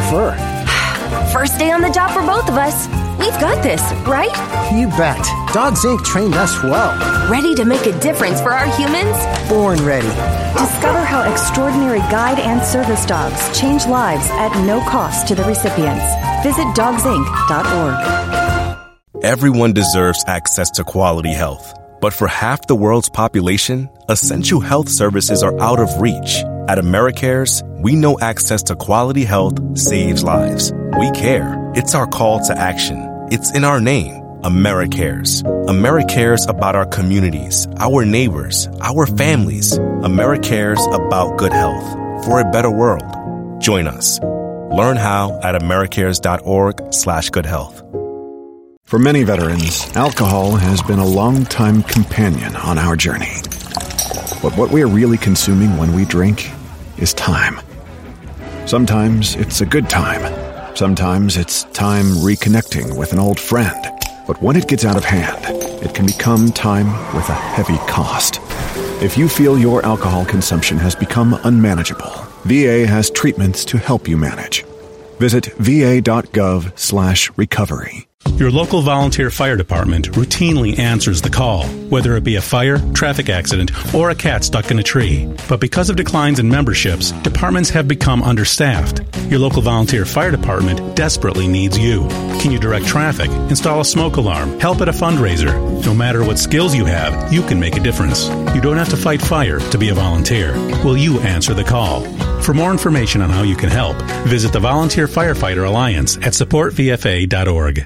prefer? First day on the job for both of us. We've got this, right? You bet. Dogs Inc. trained us well. Ready to make a difference for our humans? Born ready. Discover how extraordinary guide and service dogs change lives at no cost to the recipients. Visit dogsinc.org. Everyone deserves access to quality health. But for half the world's population, essential health services are out of reach. At AmeriCares, we know access to quality health saves lives. We care. It's our call to action. It's in our name, AmeriCares. AmeriCares about our communities, our neighbors, our families. AmeriCares about good health for a better world. Join us. Learn how at americares.org/goodhealth. For many veterans, alcohol has been a long-time companion on our journey. But what we are really consuming when we drink is time. Sometimes it's a good time. Sometimes it's time reconnecting with an old friend. But when it gets out of hand, it can become time with a heavy cost. If you feel your alcohol consumption has become unmanageable, VA has treatments to help you manage. Visit va.gov/recovery. Your local volunteer fire department routinely answers the call, whether it be a fire, traffic accident, or a cat stuck in a tree. But because of declines in memberships, departments have become understaffed. Your local volunteer fire department desperately needs you. Can you direct traffic, install a smoke alarm, help at a fundraiser? No matter what skills you have, you can make a difference. You don't have to fight fire to be a volunteer. Will you answer the call? For more information on how you can help, visit the Volunteer Firefighter Alliance at supportvfa.org.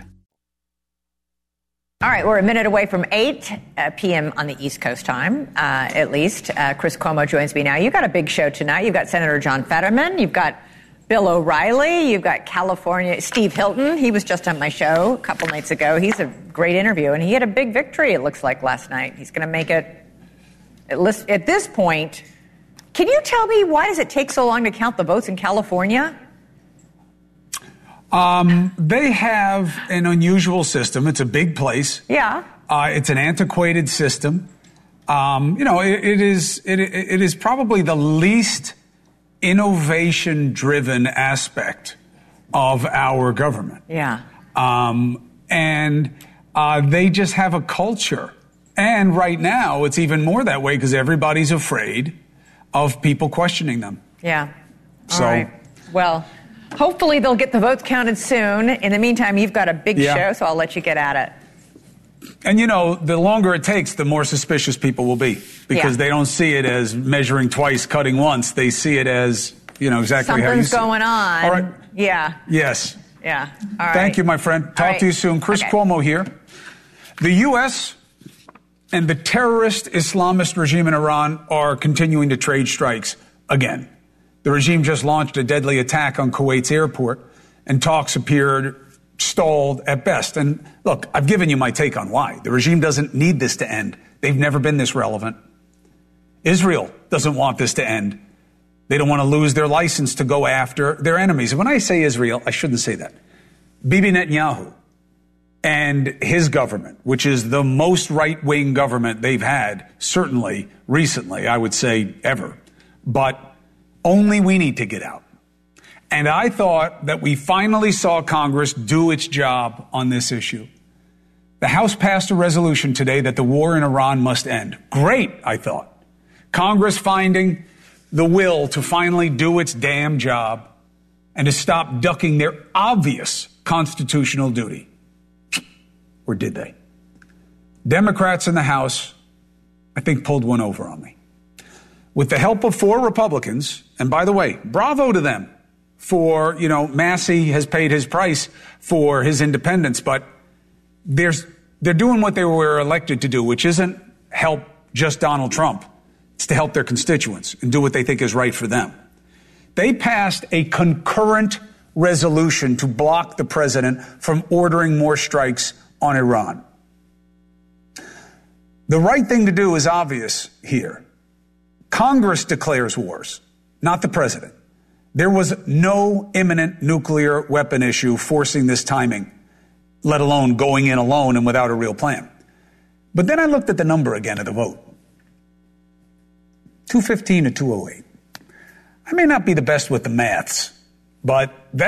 All right, we're a minute away from 8 p.m. on the East Coast time, at least. Chris Cuomo joins me now. You've got a big show tonight. You've got Senator John Fetterman. You've got Bill O'Reilly. You've got California Steve Hilton. He was just on my show a couple nights ago. He's a great interview, and he had a big victory, it looks like, last night. He's going to make it, at this point. Can you tell me why does it take so long to count the votes in California? They have an unusual system. It's a big place. Yeah. It's an antiquated system. It is probably the least innovation-driven aspect of our government. Yeah. And they just have a culture. And right now, it's even more that way because everybody's afraid of people questioning them. Yeah. All right. Well, hopefully they'll get the votes counted soon. In the meantime, you've got a big show, so I'll let you get at it. And, the longer it takes, the more suspicious people will be because they don't see it as measuring twice, cutting once. They see it as, exactly how you see it. Something's going on. All right. Yeah. Yes. Yeah. All right. Thank you, my friend. Talk to you soon. Chris Cuomo here. The U.S. and the terrorist Islamist regime in Iran are continuing to trade strikes again. The regime just launched a deadly attack on Kuwait's airport, and talks appeared stalled at best. And look, I've given you my take on why. The regime doesn't need this to end. They've never been this relevant. Israel doesn't want this to end. They don't want to lose their license to go after their enemies. And when I say Israel, I shouldn't say that. Bibi Netanyahu and his government, which is the most right-wing government they've had, certainly recently, I would say ever. But only we need to get out. And I thought that we finally saw Congress do its job on this issue. The House passed a resolution today that the war in Iran must end. Great, I thought. Congress finding the will to finally do its damn job and to stop ducking their obvious constitutional duty. Or did they? Democrats in the House, I think, pulled one over on me. With the help of 4 Republicans, and by the way, bravo to them for, Massey has paid his price for his independence, but they're doing what they were elected to do, which isn't help just Donald Trump. It's to help their constituents and do what they think is right for them. They passed a concurrent resolution to block the president from ordering more strikes on Iran. The right thing to do is obvious here. Congress declares wars, not the president. There was no imminent nuclear weapon issue forcing this timing, let alone going in alone and without a real plan. But then I looked at the number again of the vote. 215 to 208. I may not be the best with the maths, but